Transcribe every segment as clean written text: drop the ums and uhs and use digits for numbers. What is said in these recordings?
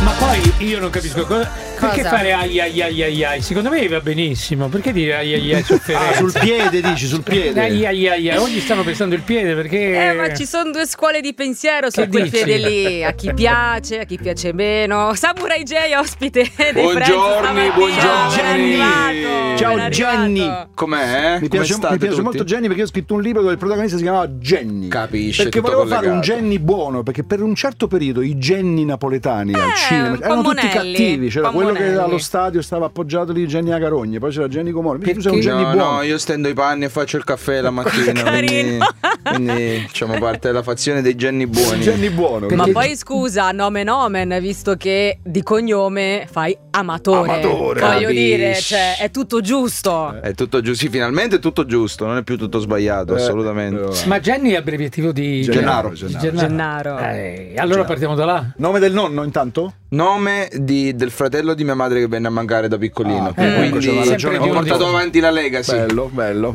Ma poi io non capisco perché fare ai ai ai ai ai? Secondo me va benissimo. Perché dire ai ai ai sofferenza? Sul piede dici, sul piede. Ai ai ai ai. Oggi stanno pensando il piede perché Ma ci sono due scuole di pensiero su Che quel dici? piede lì. A chi piace meno. Samurai J ospite dei Buongiorno, buongiorno. Ciao Jenny. Com'è? Mi piace molto Jenny perché ho scritto un libro dove il protagonista si chiamava Jenny. Capisce, perché tutto volevo fare un collegato. Jenny buono, perché per un certo periodo i Jenny napoletani al cinema un po' erano tutti monelli, cattivi. C'era un po' quello che monelli. allo stadio stava appoggiato lì, Jenny Agarogne, poi c'era Jenny Comoro. Tu sei un Perché? Jenny No, buono. no, io stendo i panni e faccio il caffè la mattina. quindi facciamo parte della fazione dei Jenny buoni. Jenny buono. Ma Perché- poi scusa, nomen omen, visto che di cognome fai amatore. Amatore. Voglio Capisci. dire, cioè, è tutto giusto. È tutto giusto, sì, finalmente è tutto giusto, non è più tutto sbagliato, assolutamente. Ma Jenny è abbreviativo di Gennaro. Gennaro. Allora partiamo da là. Nome del nonno intanto? Nome del fratello di mia madre che venne a mancare da piccolino. ecco, c'è una Quindi ragione. ho Sempre portato di- avanti la Legacy. Bello.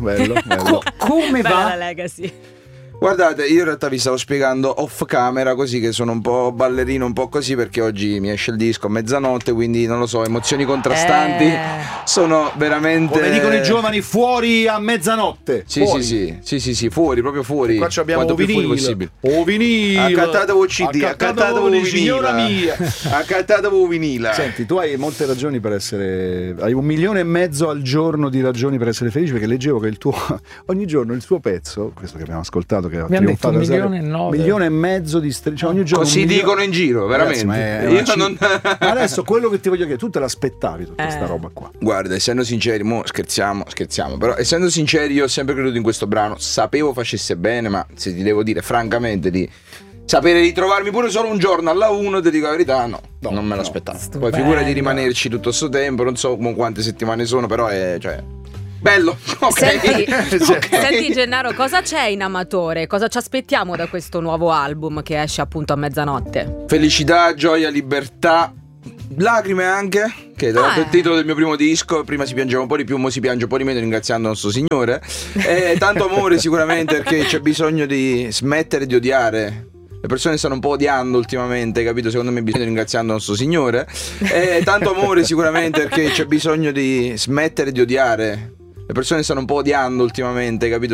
Come Bella va? la Legacy. Guardate, io in realtà vi stavo spiegando off camera, così che sono un po' ballerino, un po' così, perché oggi mi esce il disco a mezzanotte, quindi non lo so, emozioni contrastanti. Sono veramente... Come dicono i giovani, fuori a mezzanotte. Sì, Fuori. sì, fuori, proprio fuori. Qua ci abbiamo Quanto più fuori vinile. possibile. O vinile. Accattatevo CD, accattatevo vinile. signora mia. Accattatevo vinile. Senti, tu hai molte ragioni per essere. Hai 1,5 milioni al giorno di ragioni per essere felice, perché leggevo che il tuo ogni giorno il suo pezzo, questo che abbiamo ascoltato, che ha Mi hanno detto trionfato 1,9 milioni. 1,5 milioni di cioè ogni giorno Così un milione- dicono in giro, Ragazzi, veramente. ma è una Io non... Ma adesso quello che ti voglio chiedere, tu te l'aspettavi tutta sta roba qua? Guarda, essendo sinceri, mo scherziamo, però essendo sinceri io ho sempre creduto in questo brano, sapevo facesse bene, ma se ti devo dire francamente di sapere di trovarmi pure solo un giorno alla 1, ti dico la verità, no, non me l'aspettavo. Poi Stupendo. figura di rimanerci tutto sto tempo, non so quante settimane sono, però è, cioè, bello, ok. Senti Gennaro, cosa c'è in Amatore? Cosa ci aspettiamo da questo nuovo album che esce appunto a mezzanotte? Felicità, gioia, libertà, lacrime anche, che è il titolo del mio primo disco. Prima si piangeva un po' di più, ora si piange un po' di meno, ringraziando il nostro Signore. Tanto amore sicuramente, perché c'è bisogno di smettere di odiare. Le persone stanno un po' odiando ultimamente, capito? Secondo me bisogna ringraziando il nostro Signore. Tanto amore sicuramente, perché c'è bisogno di smettere di odiare. Le persone stanno un po' odiando ultimamente, capito?